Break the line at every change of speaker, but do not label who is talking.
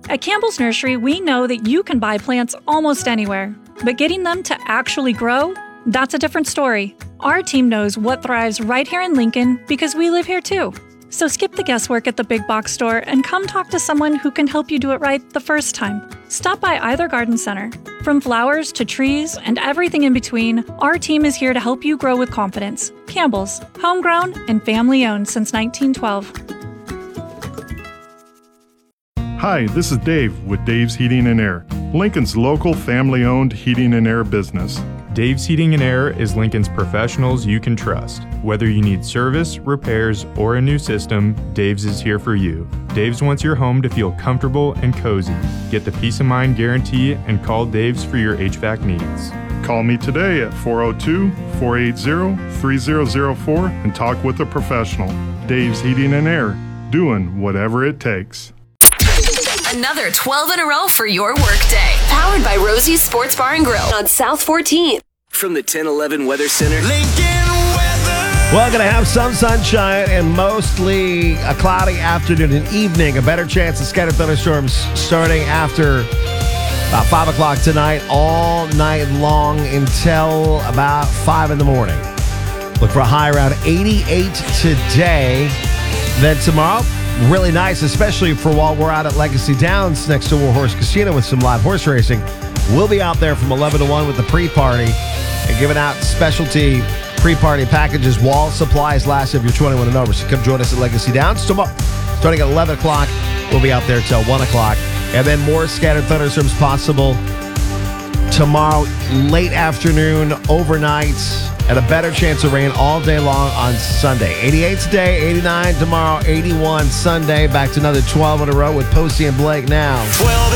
At Campbell's Nursery, we know that you can buy plants almost anywhere, but getting them to actually grow, that's a different story. Our team knows what thrives right here in Lincoln because we live here too. So skip the guesswork at the big box store and come talk to someone who can help you do it right the first time. Stop by either garden center. From flowers to trees and everything in between, our team is here to help you grow with confidence. Campbell's, homegrown and family-owned since 1912.
Hi, this is Dave with Dave's Heating and Air, Lincoln's local family-owned heating and air business.
Dave's Heating and Air is Lincoln's professionals you can trust. Whether you need service, repairs, or a new system, Dave's is here for you. Dave's wants your home to feel comfortable and cozy. Get the peace of mind guarantee and call Dave's for your HVAC needs.
Call me today at 402-480-3004 and talk with a professional. Dave's Heating and Air, doing whatever it takes.
Another 12 in a row for your workday. Powered by Rosie's Sports Bar and Grill on South 14th.
From the 1011 Weather Center.
Lincoln weather.
Well, going to have some sunshine and mostly a cloudy afternoon and evening. A better chance of scattered thunderstorms starting after about 5 o'clock tonight, all night long until about 5 in the morning. Look for a high around 88 today. Then tomorrow, really nice, especially for while we're out at Legacy Downs next to Warhorse Casino with some live horse racing. We'll be out there from 11 to 1 with the pre-party and giving out specialty pre-party packages while supplies last if you're 21 and over. So come join us at Legacy Downs tomorrow. Starting at 11 o'clock, we'll be out there till 1 o'clock. And then more scattered thunderstorms possible tomorrow, late afternoon, overnight, and a better chance of rain all day long on Sunday. 88 today, 89 tomorrow, 81 Sunday. Back to another 12 in a row with Posey and Blake now.
12